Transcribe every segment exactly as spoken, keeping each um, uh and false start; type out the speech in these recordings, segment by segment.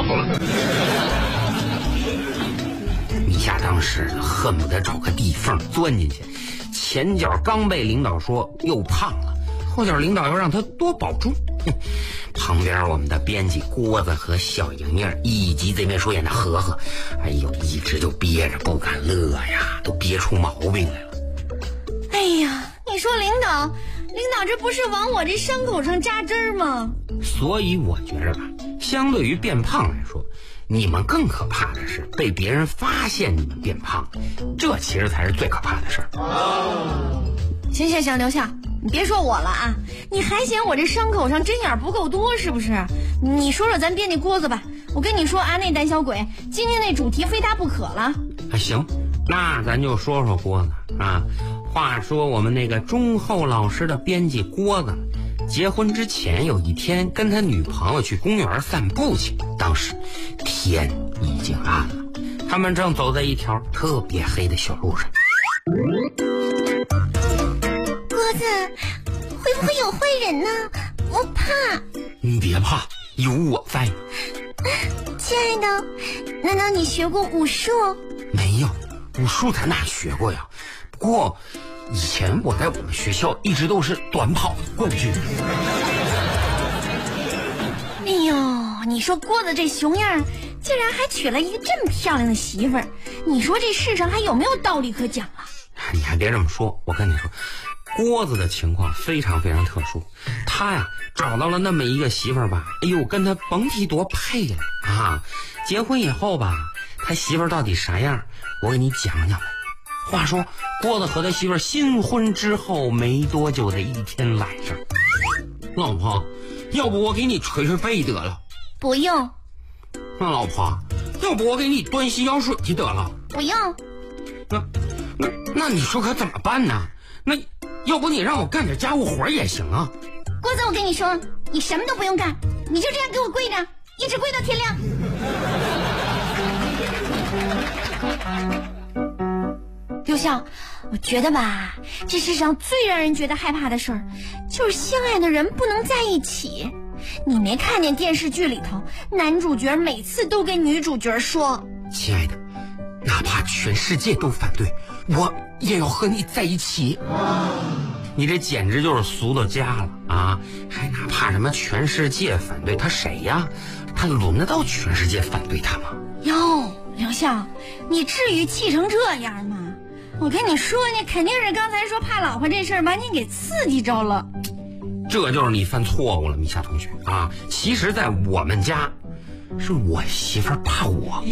了。米夏当时恨不得找个地缝钻进去，前脚刚被领导说又胖了，后脚领导又让他多保重。旁边我们的编辑郭子和小莹莹以及这边说演的和和，哎呦，一直就憋着不敢乐呀，都憋出毛病来了。 哎呀，你说领导领导这不是往我这伤口上扎针吗？ 所以我觉着吧，相对于变胖来说，你们更可怕的是被别人发现你们变胖，这其实才是最可怕的事儿。 行行行，刘夏，你别说我了啊！你还嫌我这伤口上针眼不够多是不是？你说说咱编辑郭子吧，我跟你说啊，那胆小鬼今天那主题非他不可了。 啊，行，那咱就说说郭子啊。话说我们那个忠厚老实的编辑郭子，结婚之前有一天跟他女朋友去公园散步去，当时天已经暗了，他们正走在一条特别黑的小路上。 郭子，会不会有坏人呢？我怕。 你别怕，有我在。 亲爱的，难道你学过武术？ 没有，武术咱哪学过呀？不过以前我在我们学校一直都是短跑冠军。 哎呦，你说郭子这熊样竟然还娶了一个这么漂亮的媳妇儿，你说这世上还有没有道理可讲啊？ 你还别这么说，我跟你说，郭子的情况非常非常特殊，他呀找到了那么一个媳妇儿吧，哎呦，跟他甭提多配了啊！结婚以后吧，他媳妇儿到底啥样，我给你讲讲呗。话说郭子和他媳妇儿新婚之后没多久的一天晚上，老婆，要不我给你捶捶背得了？ 不用。 那老婆，要不我给你端洗脚水去得了？ 不用。 那那那你说可怎么办呢？那要不你让我干点家务活也行啊。 郭子，我跟你说，你什么都不用干，你就这样给我跪着，一直跪到天亮。刘笑，我觉得吧，这世上最让人觉得害怕的事儿，就是相爱的人不能在一起。你没看见电视剧里头，男主角每次都跟女主角说：“ 亲爱的，哪怕全世界都反对，我也要和你在一起。”你这简直就是俗到家了啊！还哪怕什么全世界反对他谁呀？他轮得到全世界反对他吗？ 哟，刘笑，你至于气成这样吗？我跟你说，你肯定是刚才说怕老婆这事儿把你给刺激着了。 这就是你犯错误了，米夏同学啊！其实，在我们家，是我媳妇儿怕我。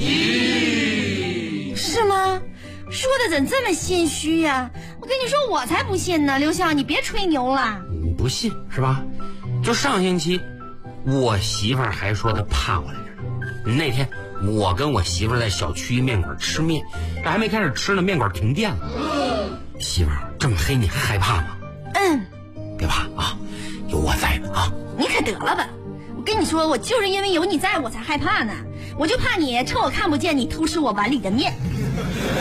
是吗？说的怎这么心虚呀？我跟你说，我才不信呢！刘笑，你别吹牛了。 你不信是吧？就上星期，我媳妇儿还说她怕我来着。那天我跟我媳妇儿在小区面馆吃面，这还没开始吃呢，面馆停电了。媳妇儿，这么黑你还害怕吗？ 嗯， 别怕啊，有我在呢啊！ 你可得了吧！我跟你说，我就是因为有你在我才害怕呢。我就怕你趁我看不见你偷吃我碗里的面。